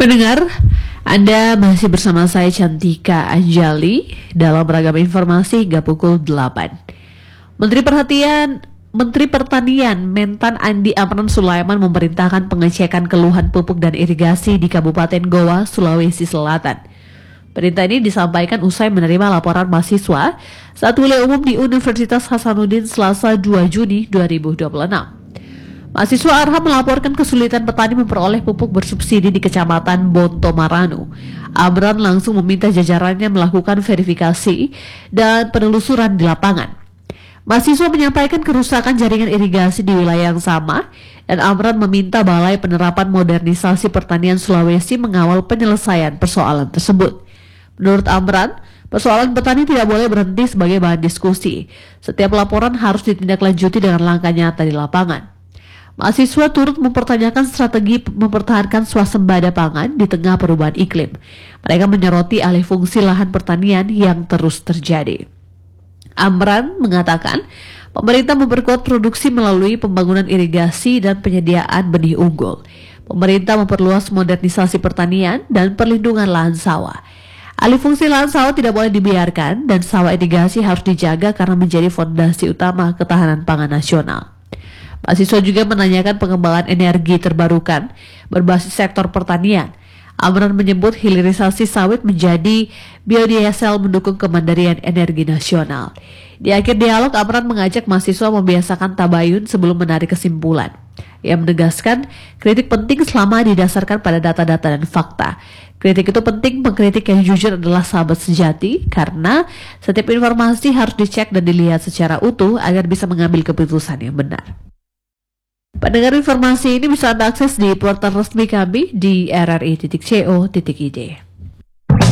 Pendengar, Anda masih bersama saya Cantika Anjali dalam beragam informasi hingga pukul 8. Menteri Pertanian Mentan Andi Amran Sulaiman memerintahkan pengecekan keluhan pupuk dan irigasi di Kabupaten Goa, Sulawesi Selatan. Perintah ini disampaikan usai menerima laporan mahasiswa saat kuliah umum di Universitas Hasanuddin Selasa 2 Juni 2026. Mahasiswa Arham melaporkan kesulitan petani memperoleh pupuk bersubsidi di Kecamatan Bonto Maranu. Amran langsung meminta jajarannya melakukan verifikasi dan penelusuran di lapangan. Mahasiswa menyampaikan kerusakan jaringan irigasi di wilayah yang sama, dan Amran meminta Balai Penerapan Modernisasi Pertanian Sulawesi mengawal penyelesaian persoalan tersebut. Menurut Amran, persoalan petani tidak boleh berhenti sebagai bahan diskusi. Setiap laporan harus ditindaklanjuti dengan langkah nyata di lapangan. Mahasiswa turut mempertanyakan strategi mempertahankan swasembada pangan di tengah perubahan iklim. Mereka menyoroti alih fungsi lahan pertanian yang terus terjadi. Amran mengatakan, pemerintah memperkuat produksi melalui pembangunan irigasi dan penyediaan benih unggul. Pemerintah memperluas modernisasi pertanian dan perlindungan lahan sawah. Alih fungsi lahan sawah tidak boleh dibiarkan dan sawah irigasi harus dijaga karena menjadi fondasi utama ketahanan pangan nasional. Mahasiswa juga menanyakan pengembangan energi terbarukan berbasis sektor pertanian. Amran menyebut hilirisasi sawit menjadi biodiesel mendukung kemandirian energi nasional. Di akhir dialog, Amran mengajak mahasiswa membiasakan tabayun sebelum menarik kesimpulan. Ia menegaskan kritik penting selama didasarkan pada data-data dan fakta. Kritik itu penting, pengkritik yang jujur adalah sahabat sejati karena setiap informasi harus dicek dan dilihat secara utuh agar bisa mengambil keputusan yang benar. Pendengar, informasi ini bisa Anda akses di portal resmi kami di rri.co.id.